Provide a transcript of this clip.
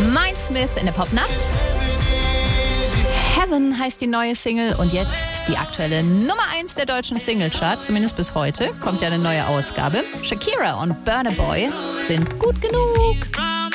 Mindsmith in der Popnacht. Heaven heißt die neue Single und jetzt die aktuelle Nummer 1 der deutschen Singlecharts, zumindest bis heute, kommt ja eine neue Ausgabe. Shakira und Burna Boy sind gut genug.